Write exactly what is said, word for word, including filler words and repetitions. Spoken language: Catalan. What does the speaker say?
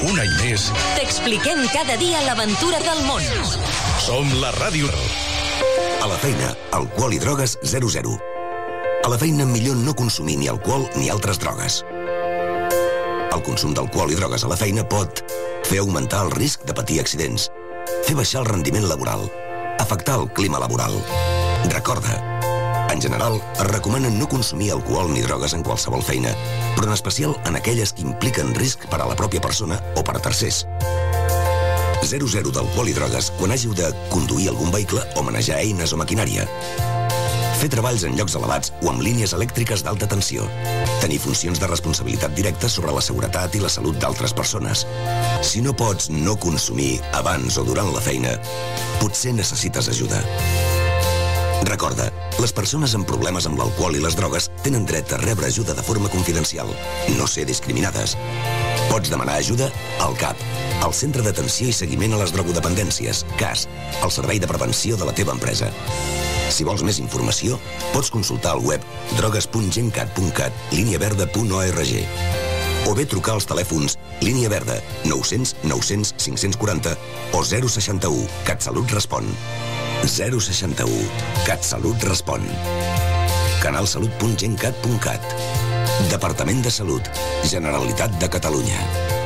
una i més. T'expliquem cada dia l'aventura del món. Som la ràdio. A la feina, alcohol i drogues zero zero. A la feina millor no consumir ni alcohol ni altres drogues. El consum d'alcohol i drogues a la feina pot fer augmentar el risc de patir accidents, fer baixar el rendiment laboral, afectar el clima laboral. Recorda, en general, es recomana no consumir alcohol ni drogues en qualsevol feina, però en especial en aquelles que impliquen risc per a la pròpia persona o per a tercers. zero zero d'alcohol i drogues quan hàgiu de conduir algun vehicle o manejar eines o maquinària. Fer treballs en llocs elevats o amb línies elèctriques d'alta tensió. Tenir funcions de responsabilitat directa sobre la seguretat i la salut d'altres persones. Si no pots no consumir abans o durant la feina, potser necessites ajuda. Recorda, les persones amb problemes amb l'alcohol i les drogues tenen dret a rebre ajuda de forma confidencial, no ser discriminades. Pots demanar ajuda al C A P, al Centre d'Atenció i Seguiment a les Drogodependències, C A S, al Servei de Prevenció de la teva empresa. Si vols més informació, pots consultar al web drogues punt gencat punt cat, línia verda punt org. O bé trucar als telèfons línia verda nou-cents nou-cents cinc-cents quaranta o zero seixanta u, CatSalut respon. zero seixanta u, CatSalut respon. canalsalut punt gencat punt cat. Departament de Salut, Generalitat de Catalunya.